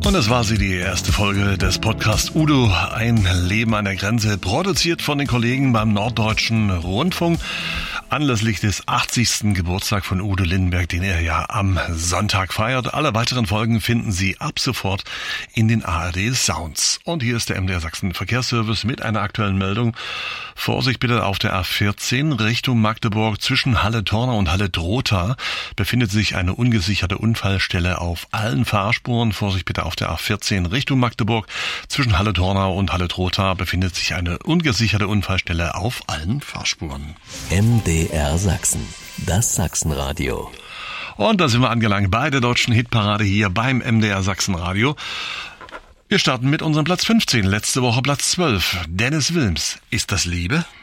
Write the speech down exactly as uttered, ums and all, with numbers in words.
Und das war sie, die erste Folge des Podcasts Udo, ein Leben an der Grenze, produziert von den Kollegen beim Norddeutschen Rundfunk. Anlässlich des achtzigsten Geburtstag von Udo Lindenberg, den er ja am Sonntag feiert. Alle weiteren Folgen finden Sie ab sofort in den A R D Sounds. Und hier ist der M D R Sachsen Verkehrsservice mit einer aktuellen Meldung. Vorsicht bitte auf der A vierzehn Richtung Magdeburg. Zwischen Halle-Tornau und Halle-Drotha befindet sich eine ungesicherte Unfallstelle auf allen Fahrspuren. Vorsicht bitte auf der A vierzehn Richtung Magdeburg. Zwischen Halle-Tornau und Halle-Drotha befindet sich eine ungesicherte Unfallstelle auf allen Fahrspuren. M D R Sachsen, das Sachsenradio. Und da sind wir angelangt bei der deutschen Hitparade hier beim M D R Sachsenradio. Wir starten mit unserem Platz fünfzehn, letzte Woche Platz zwölf. Dennis Wilms, Ist das Liebe?